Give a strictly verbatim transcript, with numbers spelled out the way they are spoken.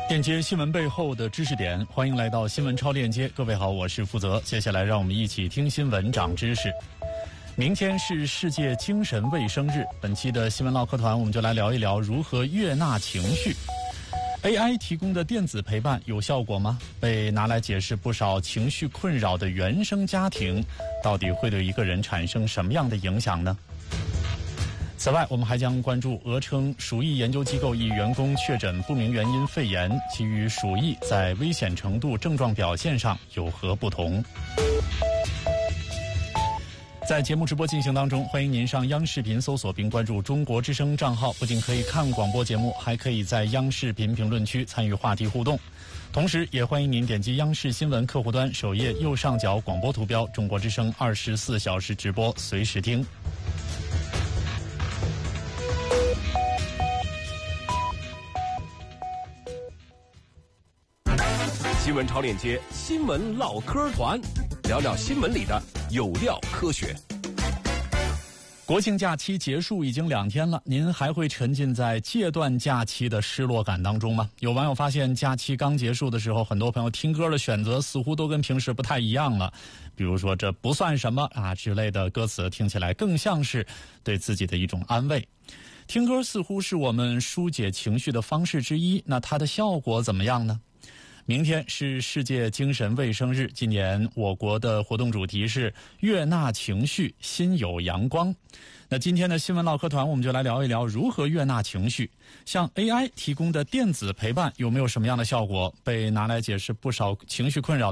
链接新闻背后的知识点，欢迎来到新闻超链接。各位好，我是负责。接下来让我们一起听新闻长知识。明天是世界精神卫生日，本期的新闻唠嗑团我们就来聊一聊如何悦纳情绪。A I 提供的电子陪伴有效果吗？被拿来解释不少情绪困扰的原生家庭，到底会对一个人产生什么样的影响呢？此外，我们还将关注俄称鼠疫研究机构一员工确诊不明原因肺炎，其与鼠疫在危险程度、症状表现上有何不同？在节目直播进行当中，欢迎您上央视频搜索并关注中国之声账号，不仅可以看广播节目，还可以在央视频评论区参与话题互动。同时也欢迎您点击央视新闻客户端首页右上角广播图标中国之声二十四小时直播，随时听。 新闻超链接，新闻唠嗑团，聊聊新闻里的有料科学。 国庆假期结束已经两天了，您还会沉浸在戒断假期的失落感当中吗？有网友发现，假期刚结束的时候，很多朋友听歌的选择似乎都跟平时不太一样了。比如说这不算什么啊之类的歌词，听起来更像是对自己的一种安慰。听歌似乎是我们疏解情绪的方式之一，那它的效果怎么样呢？明天是世界精神卫生日，今年我国的活动主题是悦纳情绪，心有阳光。那今天的新闻唠嗑团，我们就来聊一聊如何悦纳情绪。像 A I 提供的电子陪伴有没有什么样的效果？被拿来解释不少情绪困扰